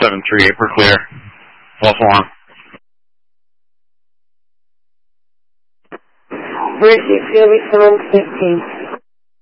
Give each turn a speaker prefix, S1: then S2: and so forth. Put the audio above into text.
S1: 738, we're clear. False alarm.
S2: Bridge, it's going to be 715.